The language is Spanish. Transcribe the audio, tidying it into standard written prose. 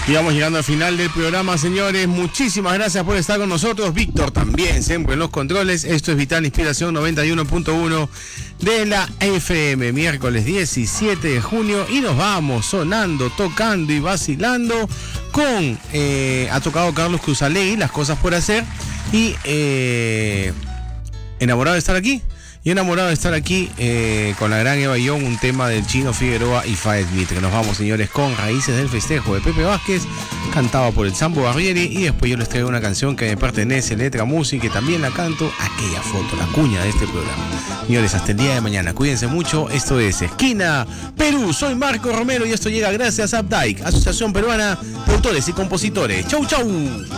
Y vamos llegando al final del programa, señores. Muchísimas gracias por estar con nosotros. Víctor también, siempre en los controles. Esto es Vital Inspiración 91.1 de la FM. Miércoles 17 de junio. Y nos vamos sonando, tocando y vacilando con... ha tocado Carlos Cruzaley, Las Cosas por Hacer. Y enamorado de estar aquí. Y enamorado de estar aquí con la gran Eva Young, un tema del Chino Figueroa y Faed Mitre. Nos vamos, señores, con Raíces del Festejo de Pepe Vázquez, cantado por el Sambo Barbieri. Y después yo les traigo una canción que me pertenece, letra, música, y también la canto, aquella foto, la cuña de este programa. Señores, hasta el día de mañana. Cuídense mucho. Esto es Esquina Perú. Soy Marco Romero y esto llega gracias a Updike, Asociación Peruana de Autores y Compositores. Chau, chau.